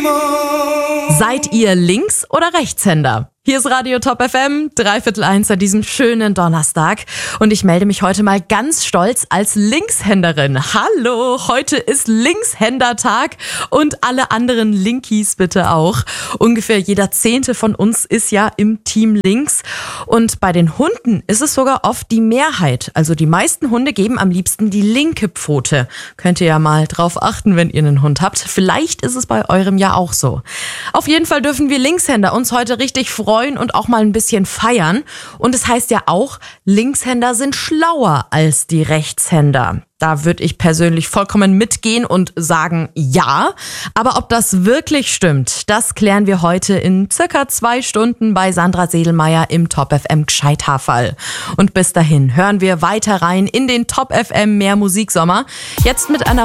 Seid ihr Links- oder Rechtshänder? Hier ist Radio Top FM, 1:15 an diesem schönen Donnerstag. Und ich melde mich heute mal ganz stolz als Linkshänderin. Hallo, heute ist Linkshändertag und alle anderen Linkies bitte auch. Ungefähr jeder 10. von uns ist ja im Team Links. Und bei den Hunden ist es sogar oft die Mehrheit. Also die meisten Hunde geben am liebsten die linke Pfote. Könnt ihr ja mal drauf achten, wenn ihr einen Hund habt. Vielleicht ist es bei eurem ja auch so. Auf jeden Fall dürfen wir Linkshänder uns heute richtig freuen und auch mal ein bisschen feiern. Und es heißt ja auch, Linkshänder sind schlauer als die Rechtshänder. Da würde ich persönlich vollkommen mitgehen und sagen, ja. Aber ob das wirklich stimmt, das klären wir heute in circa 2 Stunden bei Sandra Sedelmeier im Top FM Gscheithaferl. Und bis dahin hören wir weiter rein in den Top FM Mehr Musiksommer. Jetzt mit einer